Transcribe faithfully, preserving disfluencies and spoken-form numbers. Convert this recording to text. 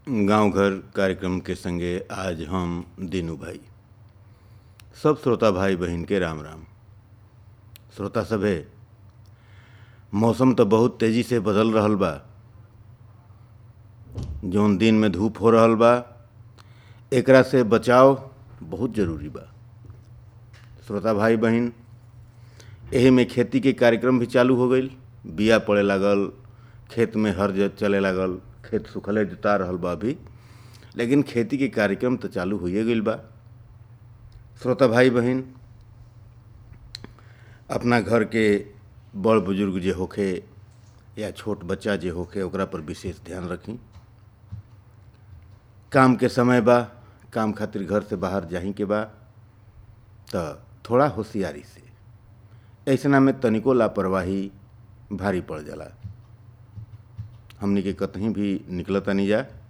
गांव घर कार्यक्रम के संगे आज हम दीनू भाई सब श्रोता भाई बहन के राम राम। श्रोता सभे, मौसम तो बहुत तेजी से बदल रहल बा। जौन दिन में धूप हो रहल बा एकरा से बचाव बहुत जरूरी बा। श्रोता भाई बहन, एही में खेती के कार्यक्रम भी चालू हो गईल। बिया पड़े लागल, खेत में हर ज- चले लागल, खेत सुखले जुता रहल बा अभी, लेकिन खेती के कार्यक्रम तो चालू होइए गईल बा। श्रोता भाई बहन, अपना घर के बड़ बुजुर्ग जे होखे या छोट बच्चा जे होखे ओकरा पर विशेष ध्यान रखी। काम के समय बा, काम खातिर घर से बाहर जाही के बा त थोड़ा होशियारी से, ऐसना में तनिको लापरवाही भारी पड़ जाला। हमनी के कतहीं भी निकलता नहीं जा